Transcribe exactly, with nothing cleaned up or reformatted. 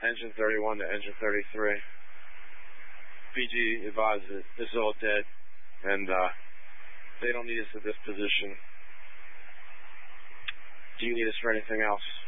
engine thirty-one to engine thirty-three. P G advised that this is all dead, and uh, they don't need us at this position. Do you need us for anything else?